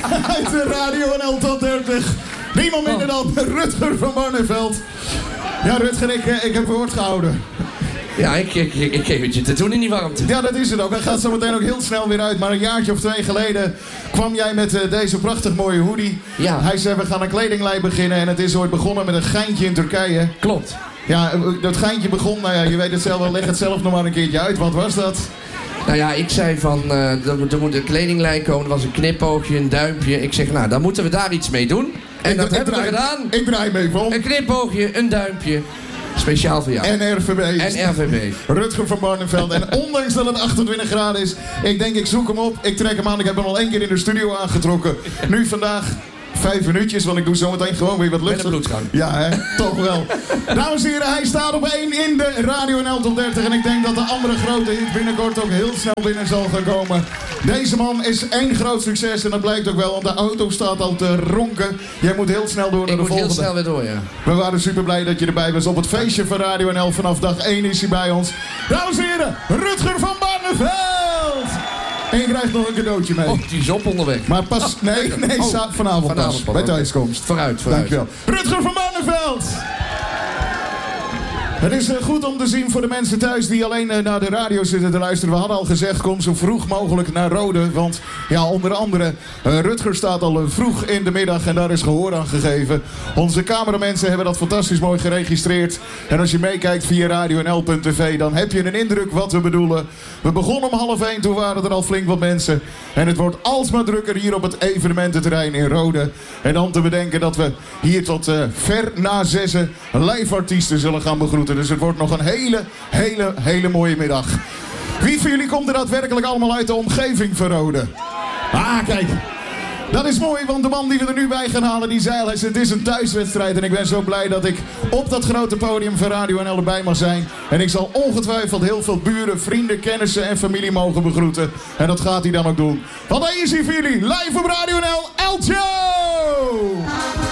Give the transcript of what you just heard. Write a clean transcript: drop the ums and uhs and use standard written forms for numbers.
uit de Radio NL Top 30. Niemand minder dan Rutger van Barneveld. Ja, Rutger, ik heb woord gehouden. Ja, ik geef het je te doen in die warmte. Ja, dat is het ook. Hij gaat zo meteen ook heel snel weer uit. Maar een jaartje of 2 geleden kwam jij met deze prachtig mooie hoodie. Ja. Hij zei, we gaan een kledinglijn beginnen. En het is ooit begonnen met een geintje in Turkije. Klopt. Ja, dat geintje begon, nou ja, je weet het zelf wel. Leg het zelf nog maar een keertje uit. Wat was dat? Nou ja, ik zei van, er moet een kledinglijn komen. Er was een knipoogje, een duimpje. Ik zeg, nou, dan moeten we daar iets mee doen. En dat hebben we gedaan. Ik draai mee van. Een knipoogje, een duimpje. Speciaal voor jou. En RVB. En RVB. Rutger van Barneveld. En ondanks dat het 28 graden is, ik denk ik zoek hem op. Ik trek hem aan. Ik heb hem al 1 keer in de studio aangetrokken. Nu vandaag 5 minuutjes, want ik doe zometeen gewoon weer wat lucht. Met een bloedgang. Ja, hè? Toch wel. Dames en heren, hij staat op 1 in de Radio NL Top 30. En ik denk dat de andere grote hit binnenkort ook heel snel binnen zal gaan komen. Deze man is 1 groot succes en dat blijkt ook wel, want de auto staat al te ronken. Jij moet heel snel door naar de volgende. Ik moet heel snel weer door, ja. We waren super blij dat je erbij was op het feestje van Radio NL. Vanaf dag 1 is hij bij ons. Dames en heren, Rutger van Barneveld! En je krijgt nog een cadeautje mee. Oh, die is op onderweg. Maar pas, nee, vanavond pas. Bij thuiskomst. Vooruit. Dankjewel. Rutger van Barneveld! Het is goed om te zien voor de mensen thuis die alleen naar de radio zitten te luisteren. We hadden al gezegd, kom zo vroeg mogelijk naar Rode. Want ja, onder andere, Rutger staat al vroeg in de middag en daar is gehoor aan gegeven. Onze cameramensen hebben dat fantastisch mooi geregistreerd. En als je meekijkt via radionl.tv, dan heb je een indruk wat we bedoelen. We begonnen om 12:30, toen waren er al flink wat mensen. En het wordt alsmaar drukker hier op het evenemententerrein in Rode. En dan te bedenken dat we hier tot ver na 6 live artiesten zullen gaan begroeten. Dus het wordt nog een hele mooie middag. Wie van jullie komt er daadwerkelijk allemaal uit de omgeving van Rode? Ah, kijk. Dat is mooi, want de man die we er nu bij gaan halen, die zei al eens, het is een thuiswedstrijd. En ik ben zo blij dat ik op dat grote podium van Radio NL erbij mag zijn. En ik zal ongetwijfeld heel veel buren, vrienden, kennissen en familie mogen begroeten. En dat gaat hij dan ook doen. Want hij is hier voor jullie, live op Radio NL, Eltjo!